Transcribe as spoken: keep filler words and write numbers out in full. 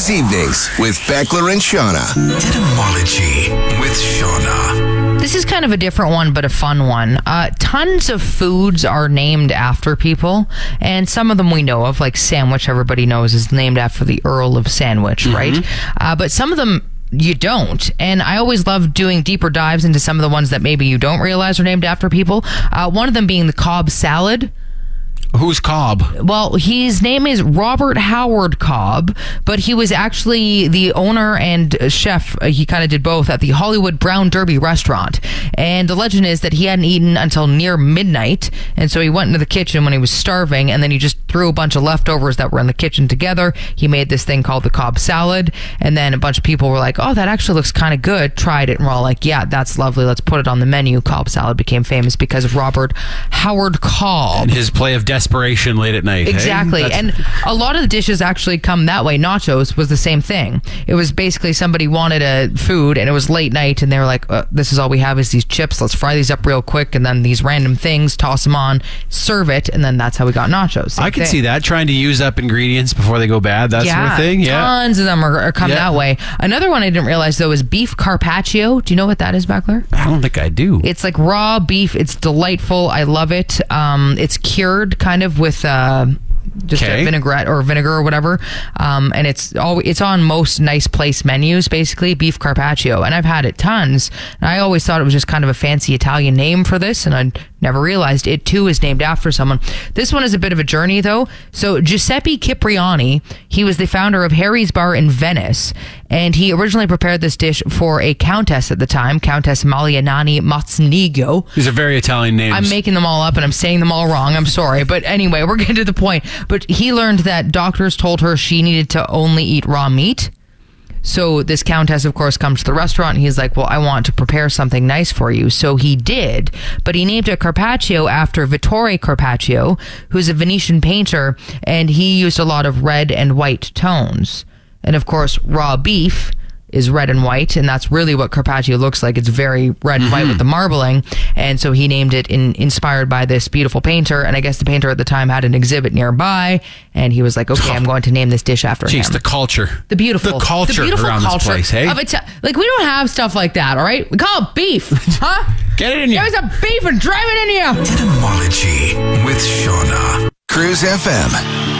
Cruise Evenings with Beckler and Shauna. Etymology with Shauna. This is kind of a different one, but a fun one. Uh, tons of foods are named after people, and some of them we know of, like sandwich, everybody knows is named after the Earl of Sandwich, mm-hmm. right? Uh, but some of them you don't. And I always love doing deeper dives into some of the ones that maybe you don't realize are named after people. Uh, one of them being the Cobb salad. Who's Cobb? Well, his name is Robert Howard Cobb, but he was actually the owner and chef. He kind of did both at the Hollywood Brown Derby restaurant. And the legend is that he hadn't eaten until near midnight. And so he went into the kitchen when he was starving, and then he just threw a bunch of leftovers that were in the kitchen together. He made this thing called the Cobb salad. And then a bunch of people were like, oh, that actually looks kind of good. Tried it. And we're all like, yeah, that's lovely. Let's put it on the menu. Cobb salad became famous because of Robert Howard Cobb. And his play of desperation late at night. Exactly. Hey? And a lot of the dishes actually come that way. Nachos was the same thing. It was basically somebody wanted a food and it was late night and they were like, uh, this is all we have is these chips. Let's fry these up real quick and then these random things, toss them on, serve it, and then that's how we got nachos. Same I can thing. see that, trying to use up ingredients before they go bad, that yeah, sort of thing. Yeah, tons of them are, are come yeah. that way. Another one I didn't realize though is beef carpaccio. Do you know what that is, Beckler? I don't think I do. It's like raw beef. It's delightful. I love it. Um, it's cured kind of with uh, just okay. a vinaigrette or vinegar or whatever. Um, and it's all it's on most nice place menus, basically, beef carpaccio. And I've had it tons. And I always thought it was just kind of a fancy Italian name for this. And I never realized it too is named after someone. This one is a bit of a journey though. So Giuseppe Cipriani, he was the founder of Harry's Bar in Venice. And he originally prepared this dish for a countess at the time, Countess Malianani Mocenigo. These are very Italian names. I'm making them all up and I'm saying them all wrong. I'm sorry. But anyway, we're getting to the point. But he learned that doctors told her she needed to only eat raw meat. So this countess, of course, comes to the restaurant and he's like, well, I want to prepare something nice for you. So he did, but he named it Carpaccio after Vittore Carpaccio, who's a Venetian painter, and he used a lot of red and white tones. And of course, raw beef is red and white, and that's really what carpaccio looks like. It's very red and white with the marbling, and so he named it in, inspired by this beautiful painter, and I guess the painter at the time had an exhibit nearby, and he was like, okay, I'm going to name this dish after Jeez, him. the culture. The beautiful. The culture the beautiful around culture this place, hey? Of Ita- like, we don't have stuff like that, all right? We call it beef, huh? Get it in you. Give us a beef and drive it in you. Etymology with Shauna. Cruise F M.